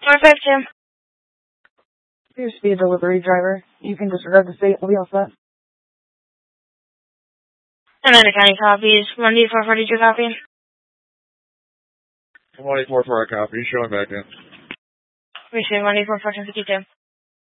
452. Appears to be a delivery driver. You can disregard the state. We'll be all set. Another county copies. 1D442 copy. 184 for our copy. Showing back in. Appreciate 1D442.